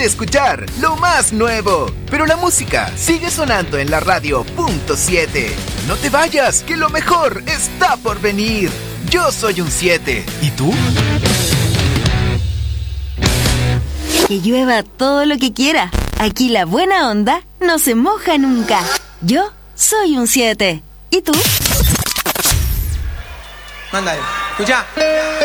quiere escuchar lo más nuevo. Pero la música sigue sonando en la radio punto 7. No te vayas, que lo mejor está por venir. Yo soy un 7. ¿Y tú? Que llueva todo lo que quiera. Aquí la buena onda no se moja nunca. Yo soy un 7. ¿Y tú? Mándale. Escucha.